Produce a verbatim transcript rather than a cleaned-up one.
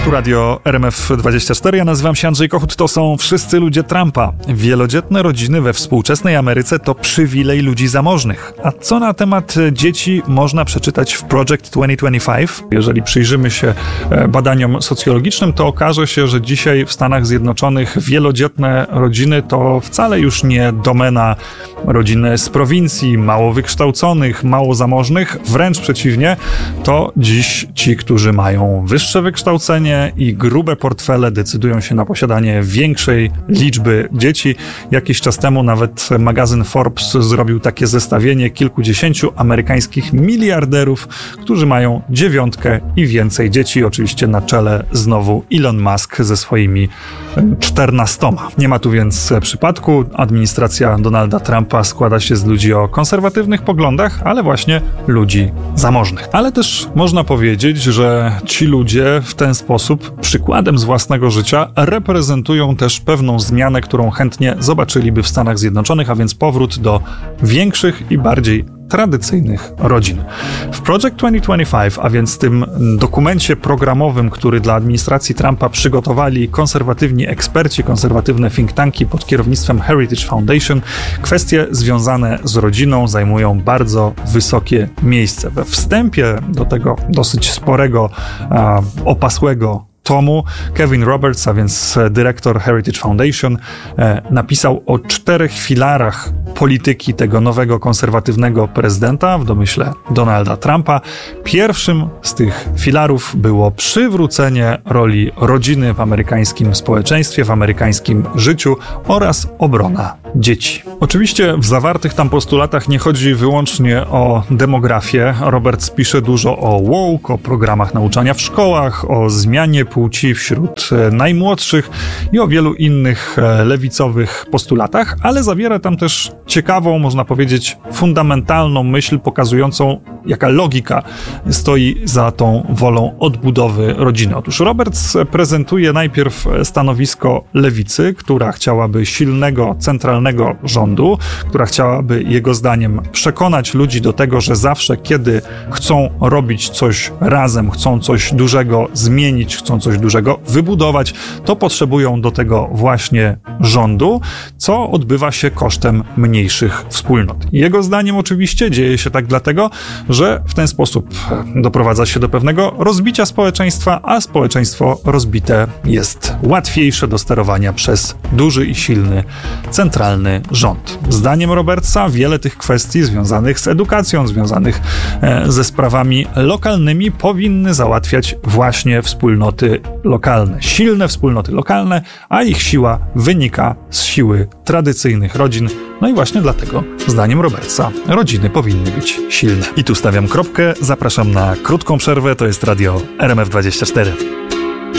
Tu Radio R M F dwadzieścia cztery, ja nazywam się Andrzej Kochut, to są wszyscy ludzie Trumpa. Wielodzietne rodziny we współczesnej Ameryce to przywilej ludzi zamożnych. A co na temat dzieci można przeczytać w Project dwa tysiące dwadzieścia pięć? Jeżeli przyjrzymy się badaniom socjologicznym, to okaże się, że dzisiaj w Stanach Zjednoczonych wielodzietne rodziny to wcale już nie domena rodzin z prowincji, mało wykształconych, mało zamożnych. Wręcz przeciwnie, to dziś ci, którzy mają wyższe wykształcenie i grube portfele, decydują się na posiadanie większej liczby dzieci. Jakiś czas temu nawet magazyn Forbes zrobił takie zestawienie kilkudziesięciu amerykańskich miliarderów, którzy mają dziewiątkę i więcej dzieci. Oczywiście na czele znowu Elon Musk ze swoimi czternastoma. Nie ma tu więc przypadku. Administracja Donalda Trumpa składa się z ludzi o konserwatywnych poglądach, ale właśnie ludzi zamożnych. Ale też można powiedzieć, że ci ludzie w ten sposób, przykładem z własnego życia, reprezentują też pewną zmianę, którą chętnie zobaczyliby w Stanach Zjednoczonych, a więc powrót do większych i bardziej tradycyjnych rodzin. W Project dwa tysiące dwadzieścia pięć, a więc tym dokumencie programowym, który dla administracji Trumpa przygotowali konserwatywni eksperci, konserwatywne think tanki pod kierownictwem Heritage Foundation, kwestie związane z rodziną zajmują bardzo wysokie miejsce. We wstępie do tego dosyć sporego, a, opasłego tomu Kevin Roberts, a więc dyrektor Heritage Foundation, e, napisał o czterech filarach polityki tego nowego konserwatywnego prezydenta w domyśle Donalda Trumpa. Pierwszym z tych filarów było przywrócenie roli rodziny w amerykańskim społeczeństwie, w amerykańskim życiu oraz obrona dzieci. Oczywiście w zawartych tam postulatach nie chodzi wyłącznie o demografię. Roberts pisze dużo o woke, o programach nauczania w szkołach, o zmianie płci wśród najmłodszych i o wielu innych lewicowych postulatach, ale zawiera tam też ciekawą, można powiedzieć, fundamentalną myśl pokazującą, jaka logika stoi za tą wolą odbudowy rodziny. Otóż Roberts prezentuje najpierw stanowisko lewicy, która chciałaby silnego, centralnego rządu, która chciałaby, jego zdaniem, przekonać ludzi do tego, że zawsze, kiedy chcą robić coś razem, chcą coś dużego zmienić, chcą coś dużego wybudować, to potrzebują do tego właśnie rządu, co odbywa się kosztem mniejszych wspólnot. Jego zdaniem oczywiście dzieje się tak dlatego, że w ten sposób doprowadza się do pewnego rozbicia społeczeństwa, a społeczeństwo rozbite jest łatwiejsze do sterowania przez duży i silny centralny rząd. Zdaniem Robertsa wiele tych kwestii związanych z edukacją, związanych ze sprawami lokalnymi powinny załatwiać właśnie wspólnoty lokalne. Silne wspólnoty lokalne, a ich siła wynika z siły tradycyjnych rodzin. No i właśnie dlatego, zdaniem Robertsa, rodziny powinny być silne. I tu stawiam kropkę, zapraszam na krótką przerwę, to jest Radio R M F dwadzieścia cztery.